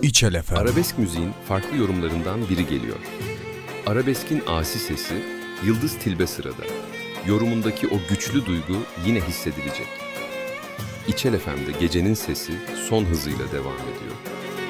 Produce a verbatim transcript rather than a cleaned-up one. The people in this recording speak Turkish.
İçel efendim. Arabesk müziğin farklı yorumlarından biri geliyor. Arabeskin asi sesi, Yıldız Tilbe sırada. Yorumundaki o güçlü duygu yine hissedilecek. İçel F M'de gecenin sesi son hızıyla devam ediyor.